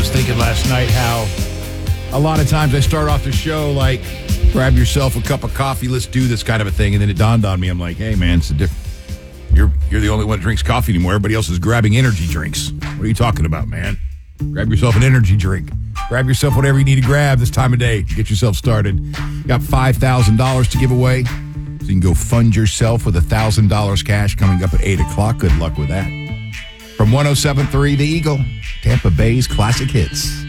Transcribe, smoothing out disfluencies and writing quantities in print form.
was thinking last night how a lot of times I start off the show like, grab yourself a cup of coffee, let's do this kind of a thing. And then it dawned on me, I'm like, hey, man, it's a different. You're the only one that drinks coffee anymore. Everybody else is grabbing energy drinks. What are you talking about, man? Grab yourself an energy drink. Grab yourself whatever you need to grab this time of day to get yourself started. You got $5,000 to give away. So you can go fund yourself with $1,000 cash coming up at 8 o'clock. Good luck with that. From 107.3 The Eagle, Tampa Bay's classic hits.